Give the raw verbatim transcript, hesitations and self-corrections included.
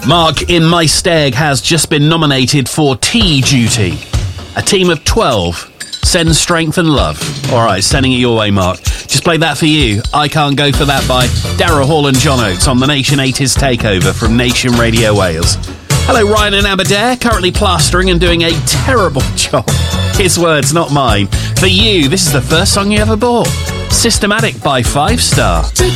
Mark in Maesteg has just been nominated for Tea Duty. A team of twelve. Send strength and love. All right, sending it your way, Mark. Just play that for you. I Can't Go For That by Darrell Hall and John Oates on the Nation eighties Takeover from Nation Radio Wales. Hello, Ryan in Aberdare, currently plastering and doing a terrible job. His words, not mine. For you, this is the first song you ever bought. Systematic by Five Star.